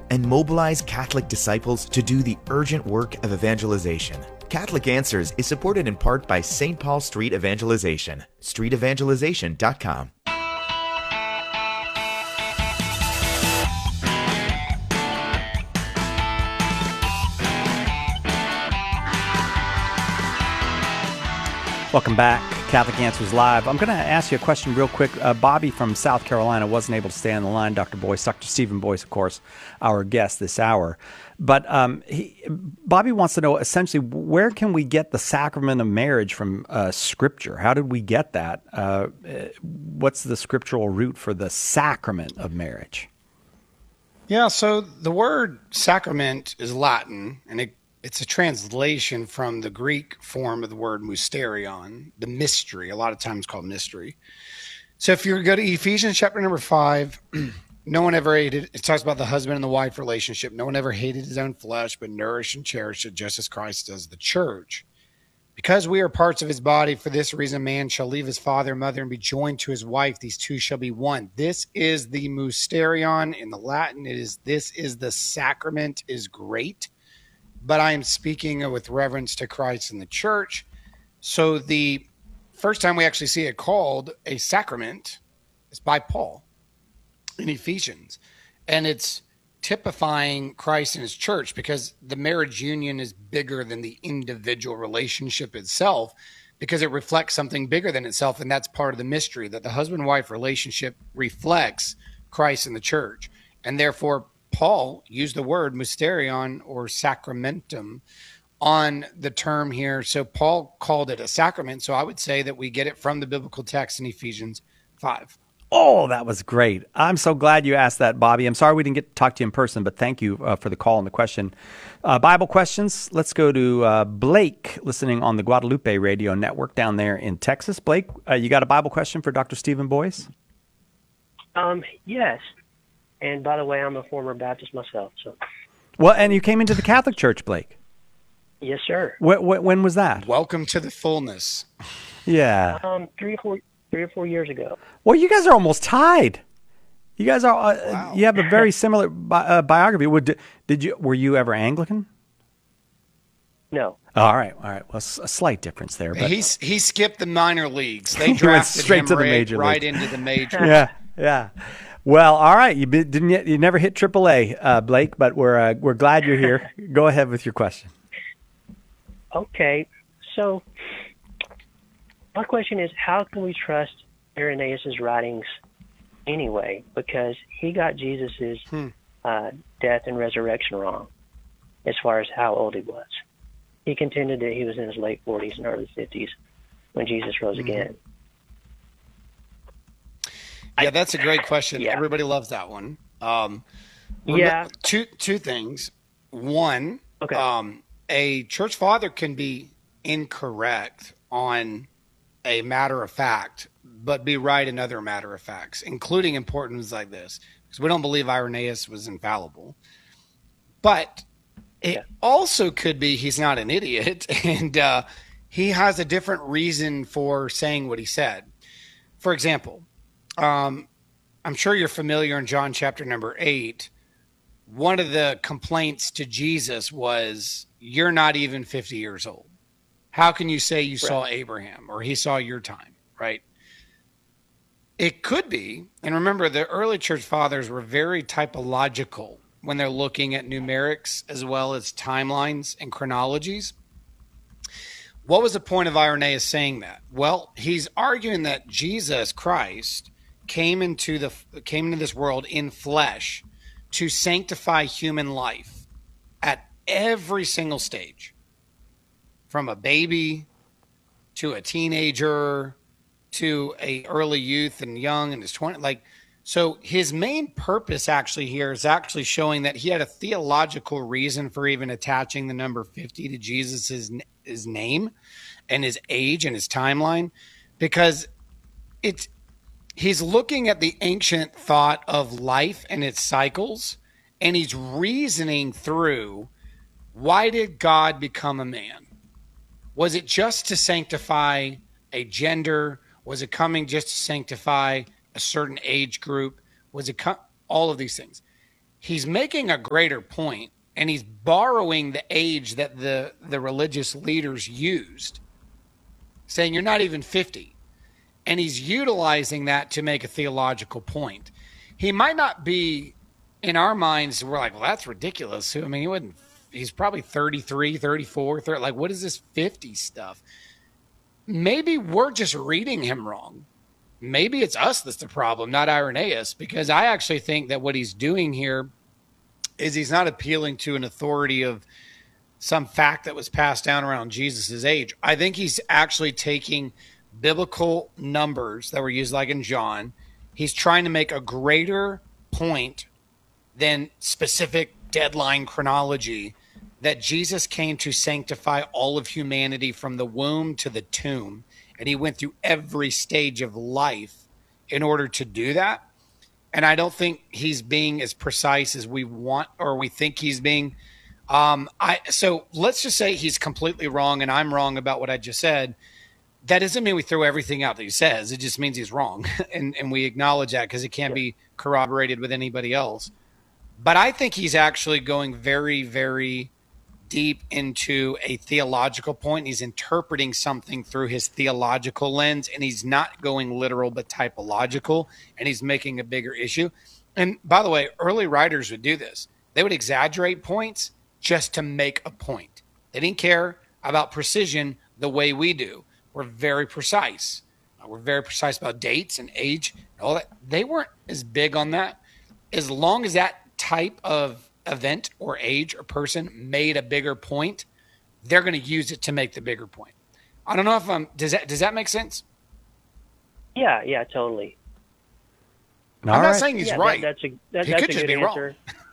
and mobilize Catholic disciples to do the urgent work of evangelization. Catholic Answers is supported in part by St. Paul Street Evangelization, streetevangelization.com. Welcome back, Catholic Answers Live. I'm going to ask you a question real quick. Bobby from South Carolina wasn't able to stay on the line. Dr. Boyce, Dr. Stephen Boyce, of course, our guest this hour. But Bobby wants to know, essentially, where can we get the sacrament of marriage from Scripture? How did we get that? What's the scriptural root for the sacrament of marriage? Yeah, so the word sacrament is Latin, and it's a translation from the Greek form of the word mysterion, the mystery, a lot of times called mystery. So if you go to Ephesians chapter number 5, no one ever hated, it talks about the husband and the wife relationship. No one ever hated his own flesh, but nourished and cherished it just as Christ does the church. Because we are parts of his body, for this reason, man shall leave his father and mother and be joined to his wife. These two shall be one. This is the mysterion. In the Latin, this is the sacrament is great. But I am speaking with reverence to Christ and the church. So the first time we actually see it called a sacrament is by Paul in Ephesians. And it's typifying Christ and his church, because the marriage union is bigger than the individual relationship itself, because it reflects something bigger than itself. And that's part of the mystery, that the husband-wife relationship reflects Christ and the church. And therefore, Paul used the word mysterion or sacramentum on the term here. So Paul called it a sacrament. So I would say that we get it from the biblical text in Ephesians 5. Oh, that was great. I'm so glad you asked that, Bobby. I'm sorry we didn't get to talk to you in person, but thank you for the call and the question. Bible questions. Let's go to Blake, listening on the Guadalupe Radio Network down there in Texas. Blake, you got a Bible question for Dr. Stephen Boyce? Yes. And by the way, I'm a former Baptist myself. So. Well, and you came into the Catholic Church, Blake. Yes, sir. When was that? Welcome to the fullness. Yeah. 3 or 4 years ago. Well, you guys are almost tied. You guys are. Wow. You have a very similar biography. Were you ever Anglican? No. All right. Well, a slight difference there. But He skipped the minor leagues. They drafted straight him to the major right league. into the major. Yeah. Well, all right. You never hit AAA, Blake, but we're glad you're here. Go ahead with your question. Okay. So my question is, how can we trust Irenaeus' writings anyway? Because he got Jesus' death and resurrection wrong as far as how old he was. He contended that he was in his late 40s and early 50s when Jesus rose again. Yeah, that's a great question. Yeah. Everybody loves that one. Two things. One, Okay. A church father can be incorrect on a matter of fact, but be right in other matter of facts, including important ones like this, because we don't believe Irenaeus was infallible. But it also could be he's not an idiot, and he has a different reason for saying what he said. For example, I'm sure you're familiar in John chapter number 8. One of the complaints to Jesus was, "You're not even 50 years old. How can you say you saw Abraham or he saw your time?" Right? It could be, and remember, the early church fathers were very typological when they're looking at numerics as well as timelines and chronologies. What was the point of Irenaeus saying that? Well, he's arguing that Jesus Christ came into this world in flesh to sanctify human life at every single stage, from a baby to a teenager to a early youth and young in his 20s. So his main purpose actually here is actually showing that he had a theological reason for even attaching the number 50 to Jesus' his name and his age and his timeline, because he's looking at the ancient thought of life and its cycles, and he's reasoning through, why did God become a man? Was it just to sanctify a gender? Was it coming just to sanctify a certain age group? Was it all of these things? he's making a greater point, and he's borrowing the age that the religious leaders used, saying you're not even 50. And he's utilizing that to make a theological point. He might not be, in our minds, we're like, well, that's ridiculous. I mean, he's probably 33, 34, 30, like, what is this 50 stuff? Maybe we're just reading him wrong. Maybe it's us that's the problem, not Irenaeus, because I actually think that what he's doing here is he's not appealing to an authority of some fact that was passed down around Jesus's age. I think he's actually taking biblical numbers that were used like in John. He's trying to make a greater point than specific deadline chronology, that Jesus came to sanctify all of humanity from the womb to the tomb. And he went through every stage of life in order to do that. And I don't think he's being as precise as we want or we think he's being. So let's just say he's completely wrong and I'm wrong about what I just said. That doesn't mean we throw everything out that he says. It just means he's wrong. and we acknowledge that because it can't be corroborated with anybody else. But I think he's actually going very, very deep into a theological point. He's interpreting something through his theological lens, and he's not going literal but typological, and he's making a bigger issue. And by the way, early writers would do this. They would exaggerate points just to make a point. They didn't care about precision the way we do. We're very precise. We're very precise about dates and age and all that. They weren't as big on that. As long as that type of event or age or person made a bigger point, they're going to use it to make the bigger point. I don't know if does that make sense? Yeah, totally. I'm not saying he's right. He could just be wrong.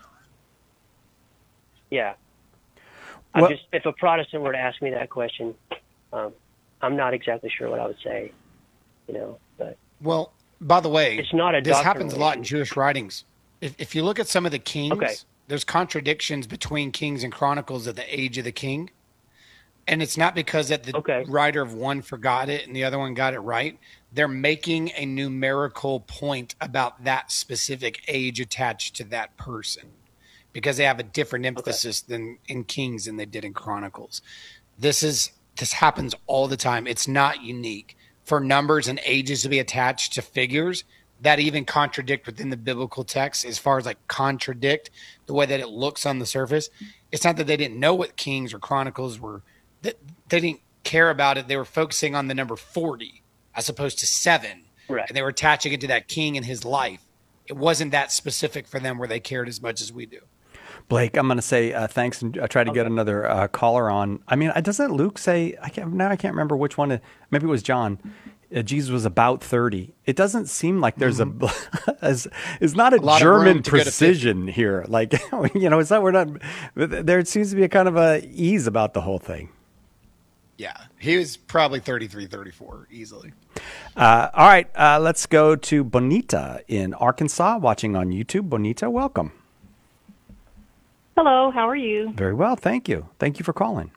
Yeah. Well, if a Protestant were to ask me that question, I'm not exactly sure what I would say, but. Well, by the way, it's not this happens a lot in Jewish writings. If you look at some of the kings, there's contradictions between Kings and Chronicles of the age of the king. And it's not because that the writer of one forgot it and the other one got it right. They're making a numerical point about that specific age attached to that person because they have a different emphasis than in Kings than they did in Chronicles. This happens all the time. It's not unique. For numbers and ages to be attached to figures that even contradict within the biblical text, as far as like contradict the way that it looks on the surface. It's not that they didn't know what Kings or Chronicles were, that they didn't care about it. They were focusing on the number 40 as opposed to 7. Right. And they were attaching it to that king and his life. It wasn't that specific for them where they cared as much as we do. Blake, I'm going to say thanks and try to get another caller on. I mean, doesn't Luke say, I can't remember which one, maybe it was John. Jesus was about 30. It doesn't seem like there's it's not a German precision here. Like, it's not, there seems to be a kind of a ease about the whole thing. Yeah. He was probably 33, 34 easily. All right. Let's go to Bonita in Arkansas watching on YouTube. Bonita, welcome. Hello. How are you? Very well. Thank you. Thank you for calling.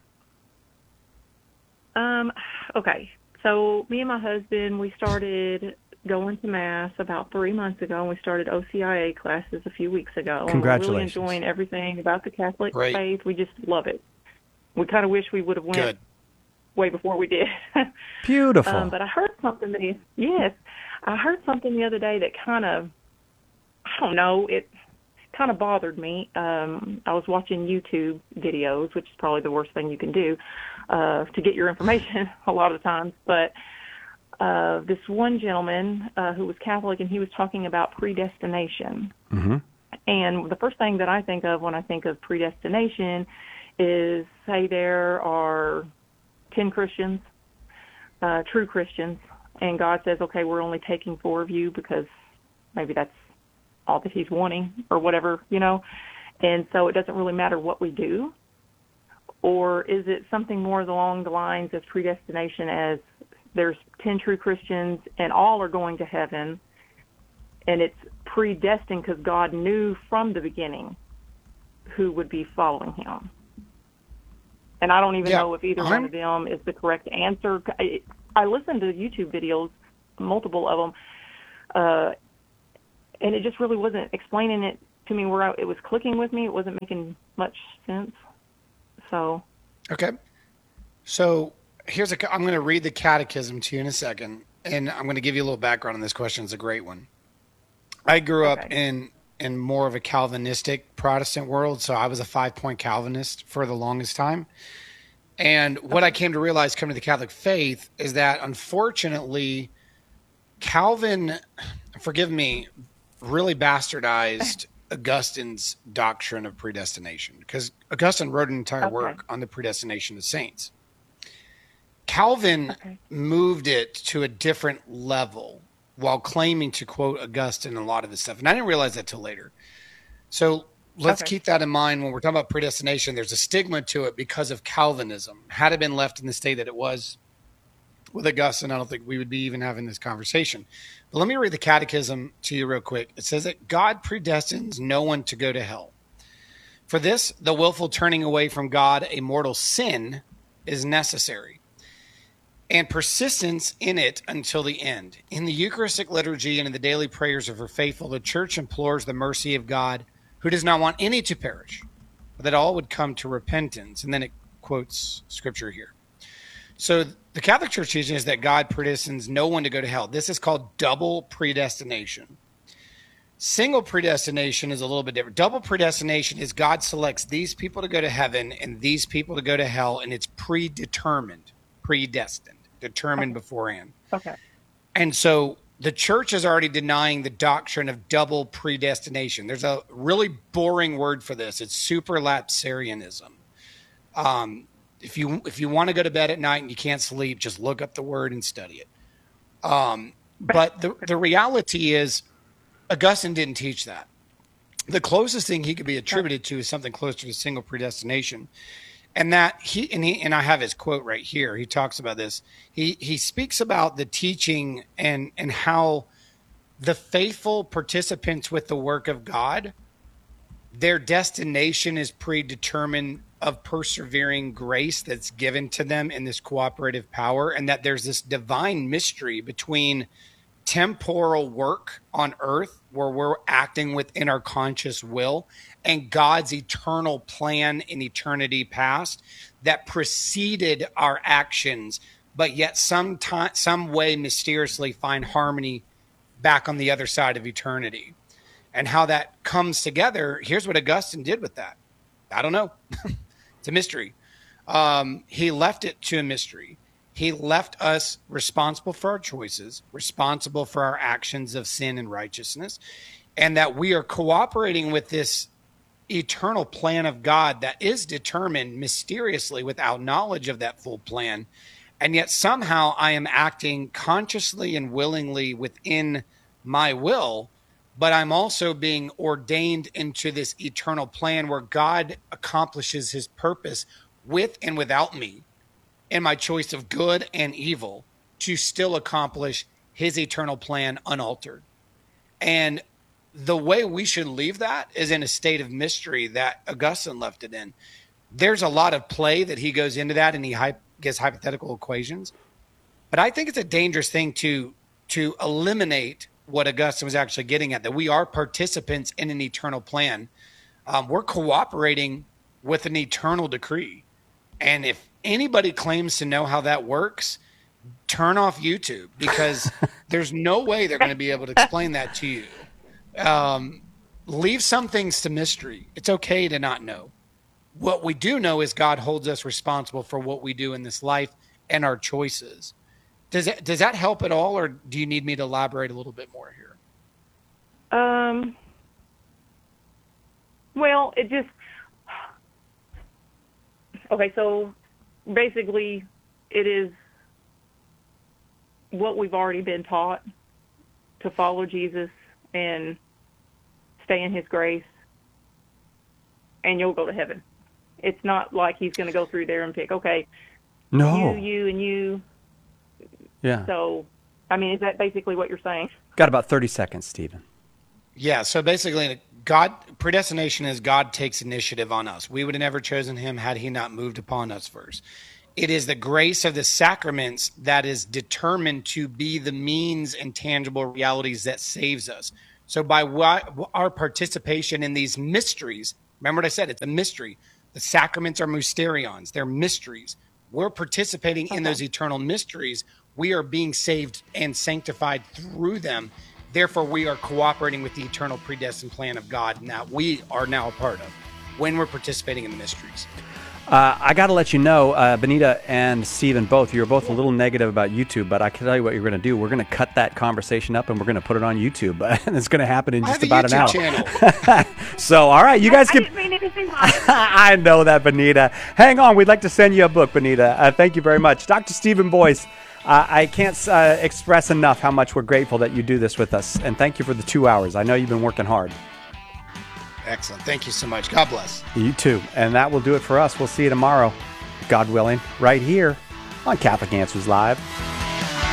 Okay. So me and my husband, we started going to Mass about 3 months ago, and we started OCIA classes a few weeks ago. Congratulations. And we're really enjoying everything about the Catholic faith. We just love it. We kind of wish we would have went way before we did. Beautiful. But I heard something I heard something the other day that kind of, I don't know, it kind of bothered me. I was watching YouTube videos, which is probably the worst thing you can do to get your information a lot of the times. But this one gentleman who was Catholic, and he was talking about predestination. Mm-hmm. And the first thing that I think of when I think of predestination is, say there are 10 Christians, true Christians, and God says, okay, we're only taking 4 of you because maybe that's all that he's wanting or whatever, and so it doesn't really matter what we do. Or is it something more along the lines of predestination as there's 10 true Christians and all are going to heaven, and it's predestined because God knew from the beginning who would be following him? And I don't even know if either one of them is the correct answer. I listened to YouTube videos, multiple of them, and it just really wasn't explaining it to me where it was clicking with me. It wasn't making much sense. So. Okay. So I'm going to read the catechism to you in a second, and I'm going to give you a little background on this question. It's a great one. I grew up in more of a Calvinistic Protestant world, so I was a 5-point Calvinist for the longest time. And what I came to realize coming to the Catholic faith is that, unfortunately, Calvin, forgive me, really bastardized Augustine's doctrine of predestination, because Augustine wrote an entire work on the predestination of saints. Calvin moved it to a different level while claiming to quote Augustine and a lot of this stuff. And I didn't realize that till later. So let's keep that in mind when we're talking about predestination. There's a stigma to it because of Calvinism. Had it been left in the state that it was with Augustine, I don't think we would be even having this conversation. But let me read the catechism to you real quick. It says that God predestines no one to go to hell. For this, the willful turning away from God, a mortal sin, is necessary, and persistence in it until the end. In the Eucharistic liturgy and in the daily prayers of her faithful, the Church implores the mercy of God, who does not want any to perish, but that all would come to repentance. And then it quotes scripture here. So the Catholic Church teaching is that God predestines no one to go to hell. This is called double predestination. Single predestination is a little bit different. Double predestination is God selects these people to go to heaven and these people to go to hell, and it's predetermined, predestined, determined beforehand. Okay. And so the church is already denying the doctrine of double predestination. There's a really boring word for this. It's superlapsarianism. If you want to go to bed at night and you can't sleep, just look up the word and study it. But the reality is Augustine didn't teach that. The closest thing he could be attributed to is something closer to single predestination. And that and I have his quote right here. He talks about this. He speaks about the teaching and how the faithful participants with the work of God, their destination is predetermined of persevering grace that's given to them in this cooperative power, and that there's this divine mystery between temporal work on earth where we're acting within our conscious will and God's eternal plan in eternity past that preceded our actions, but yet some way mysteriously find harmony back on the other side of eternity. And how that comes together, here's what Augustine did with that. I don't know. It's a mystery. He left it to a mystery. He left us responsible for our choices, responsible for our actions of sin and righteousness, and that we are cooperating with this eternal plan of God that is determined mysteriously without knowledge of that full plan. And yet somehow I am acting consciously and willingly within my will, but I'm also being ordained into this eternal plan where God accomplishes his purpose with and without me in my choice of good and evil to still accomplish his eternal plan unaltered. And the way we should leave that is in a state of mystery that Augustine left it in. There's a lot of play that he goes into that, and he gives hypothetical equations. But I think it's a dangerous thing to eliminate what Augustine was actually getting at, that we are participants in an eternal plan. We're cooperating with an eternal decree. And if anybody claims to know how that works, turn off YouTube, because there's no way they're going to be able to explain that to you. Leave some things to mystery. It's okay to not know. What we do know is God holds us responsible for what we do in this life and our choices. Does that help at all, or do you need me to elaborate a little bit more here? Well, it just... Okay, so basically it is what we've already been taught, to follow Jesus and stay in his grace, and you'll go to heaven. It's not like he's going to go through there and pick, okay, no, you, and you. Yeah. So, I mean, is that basically what you're saying? Got about 30 seconds, Stephen. Yeah, so basically, predestination is God takes initiative on us. We would have never chosen him had he not moved upon us first. It is the grace of the sacraments that is determined to be the means and tangible realities that saves us. So by our participation in these mysteries, remember what I said, it's a mystery. The sacraments are mysterions. They're mysteries. We're participating in those eternal mysteries. We are being saved and sanctified through them. Therefore, we are cooperating with the eternal predestined plan of God, and that we are now a part of when we're participating in the mysteries. I got to let you know, Benita and Stephen, both, you're both a little negative about YouTube, but I can tell you what you're going to do. We're going to cut that conversation up and we're going to put it on YouTube. And it's going to happen in just about an hour. Channel. So, all right, you guys can. I didn't mean anything by it. I know that, Benita. Hang on. We'd like to send you a book, Benita. Thank you very much. Dr. Stephen Boyce, I can't express enough how much we're grateful that you do this with us. And thank you for the 2 hours. I know you've been working hard. Excellent. Thank you so much. God bless. You too. And that will do it for us. We'll see you tomorrow, God willing, right here on Catholic Answers Live.